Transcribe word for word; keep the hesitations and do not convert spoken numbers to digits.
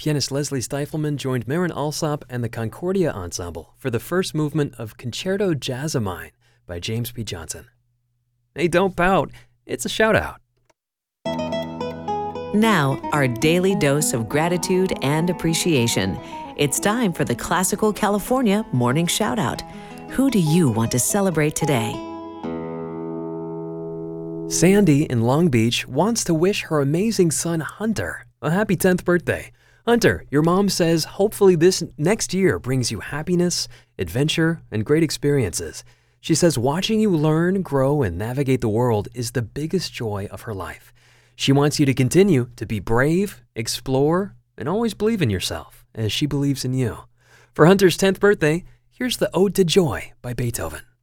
pianist Leslie Stifelman joined Marin Alsop and the Concordia Ensemble for the first movement of Concerto Jazz-A-Mine by James P. Johnson. Hey, don't pout. It's a shout-out. Now, our daily dose of gratitude and appreciation. It's time for the Classical California Morning Shout-Out. Who do you want to celebrate today? Sandy in Long Beach wants to wish her amazing son Hunter a happy tenth birthday. Hunter, your mom says hopefully this next year brings you happiness, adventure, and great experiences. She says watching you learn, grow, and navigate the world is the biggest joy of her life. She wants you to continue to be brave, explore, and always believe in yourself, as she believes in you. For Hunter's tenth birthday, here's the Ode to Joy by Beethoven.